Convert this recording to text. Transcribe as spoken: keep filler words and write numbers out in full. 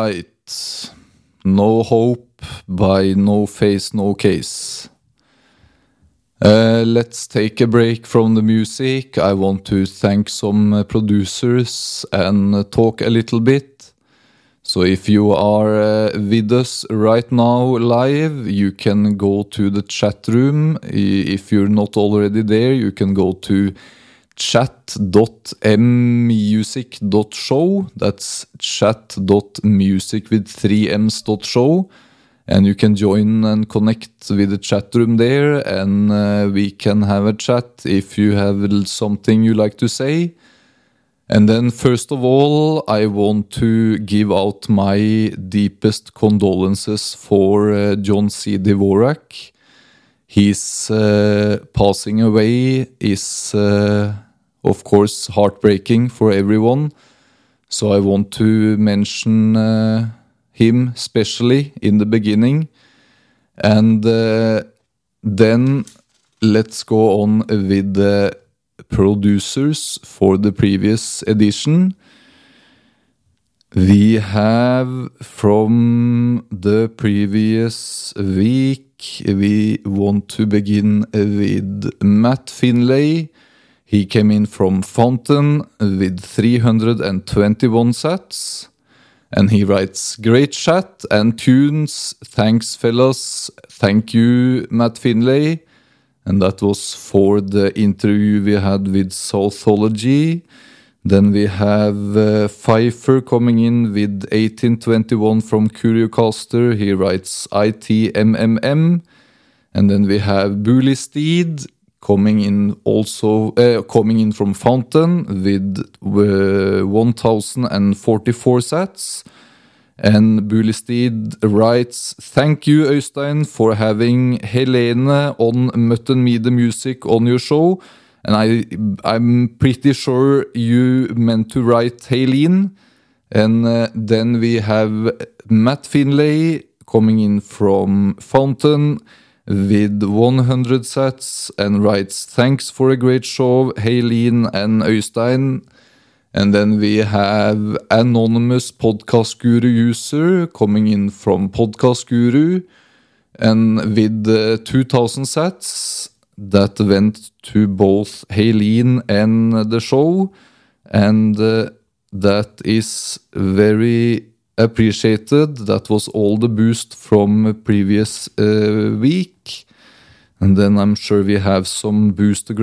right. No Hope by No Face, No Case. Uh, let's take a break from the music. I want to thank some uh, producers and uh, talk a little bit. So if you are uh, with us right now live, you can go to the chat room. If you're not already there, you can go to chat dot m music dot show. That's chat dot music with three m's dot show. And you can join and connect with the chat room there, and uh, we can have a chat if you have something you like to say. And then first of all, I want to give out my deepest condolences for uh, John C. Dvorak. His uh, passing away is, uh, of course, heartbreaking for everyone. So I want to mention uh, him especially in the beginning. And uh, then let's go on with the producers for the previous edition. We have from the previous week, we want to begin with Matt Finlay. He came in from Fountain with three hundred twenty-one sats. And he writes, great chat and tunes. Thanks, fellas. Thank you, Matt Finlay. And that was for the interview we had with Southology. Then we have uh, Pfeiffer coming in with eighteen twenty-one from Curiocaster. He writes I T M M M. And then we have Bully Steed coming in also uh, coming in from Fountain with uh, one thousand forty-four sats. And Bully Steed writes, thank you, Øystein, for having Helene on Mutton Me the Music on your show. And I, I'm pretty sure you meant to write Helene. And uh, then we have Matt Finlay coming in from Fountain with one hundred sats and writes, thanks for a great show, Helene and Øystein. And then we have Anonymous Podcast Guru user coming in from Podcast Guru and with uh, two thousand sats that went to both Helene and the show. And uh, that is very appreciated. That was all the boost from previous uh, week. And then I'm sure we have some boost